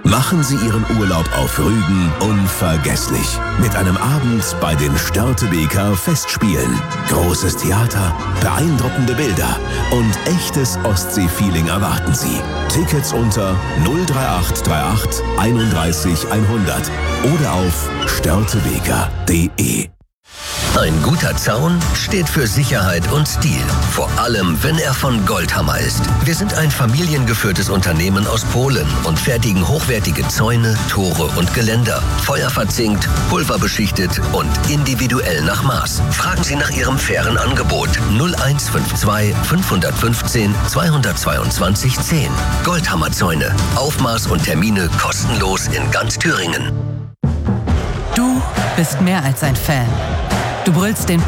Machen Sie Ihren Urlaub auf Rügen unvergesslich. Mit einem Abend bei den Störtebeker Festspielen. Großes Theater, beeindruckende Bilder und echtes Ostsee-Feeling erwarten Sie. Tickets unter 03838 31 100 oder auf störtebeker.de. Ein guter Zaun steht für Sicherheit und Stil. Vor allem, wenn er von Goldhammer ist. Wir sind ein familiengeführtes Unternehmen aus Polen und fertigen hochwertige Zäune, Tore und Geländer. Feuerverzinkt, pulverbeschichtet und individuell nach Maß. Fragen Sie nach Ihrem fairen Angebot. 0152 515 222 10. Goldhammer Zäune. Aufmaß und Termine kostenlos in ganz Thüringen. Du bist mehr als ein Fan. Du brüllst den